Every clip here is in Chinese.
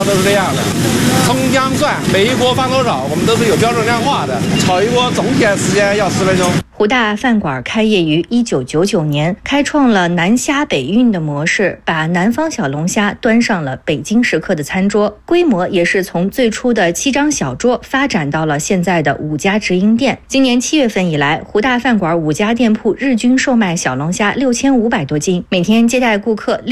都是这样的，葱姜蒜每一锅放多少，我们都是有标准量化的。炒一锅总体时间要10分钟。 湖大饭馆开业于1999年，开创了南虾北运的模式，把南方小龙虾端上了北京食客的餐桌，规模也是从最初的7张小桌发展到了现在的5家直营店。今年7月份以来，湖大饭馆5家店铺日均售卖小龙虾6500多斤，每天接待顾客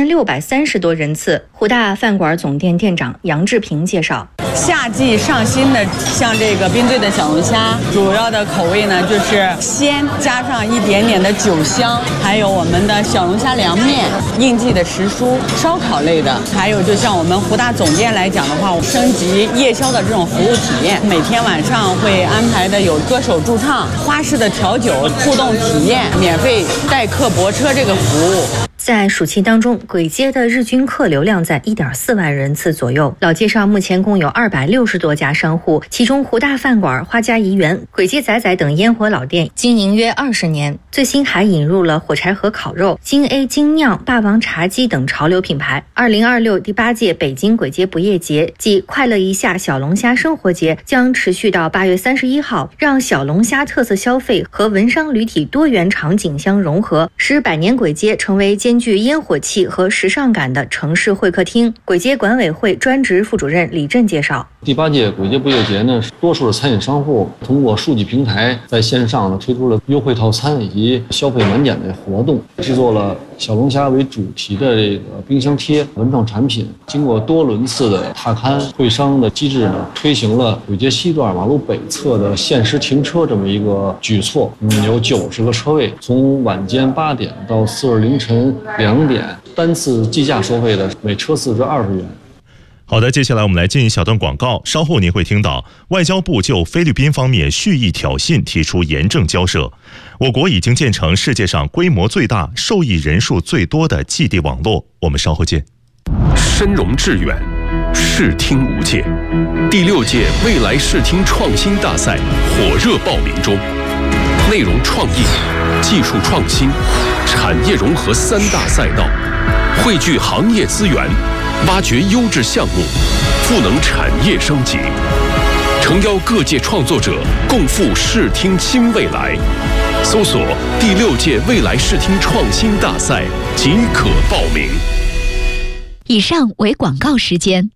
6630多人次。湖大饭馆总店店长杨志平介绍， 夏季上新的像这个冰醉的小龙虾，主要的口味呢就是鲜加上一点点的酒香，还有我们的小龙虾凉面、应季的时蔬、烧烤类的，还有就像我们湖大总店来讲的话，升级夜宵的这种服务体验，每天晚上会安排的有歌手驻唱、花式的调酒、互动体验、免费代客泊车这个服务。 在暑期当中，簋街的日均客流量在1.4万人次左右。老街上目前共有260多家商户，其中湖大饭馆、花家怡园、簋街仔仔等烟火老店经营约20年。最新还引入了火柴盒烤肉、金 A 精酿、霸王茶姬等潮流品牌。2026第8届北京簋街不夜节暨快乐一下小龙虾生活节将持续到8月31号，让小龙虾特色消费和文商旅体多元场景相融合，使百年簋街成为兼具烟火气和时尚感的城市会客厅。簋街管委会专职副主任李振介绍， 第8届簋街不夜节呢，多数的餐饮商户通过数据平台在线上呢推出了优惠套餐以及消费满减的活动，制作了小龙虾为主题的这个冰箱贴文创产品。经过多轮次的踏勘，会商的机制呢，推行了簋街西段马路北侧的限时停车这么一个举措。有90个车位，从晚间8点到次日凌晨2点，单次计价收费的每车次是20元。 好的，接下来我们来进一小段广告，稍后您会听到外交部就菲律宾方面蓄意挑衅提出严正交涉。我国已经建成世界上规模最大、受益人数最多的基地网络。我们稍后见。 深融致远，视听无界。第6届未来视听创新大赛火热报名中，内容创意、技术创新、产业融合3大赛道，汇聚行业资源，挖掘优质项目，赋能产业升级，诚邀各界创作者共赴视听新未来。搜索第6届未来视听创新大赛即可报名。 以上为广告时间。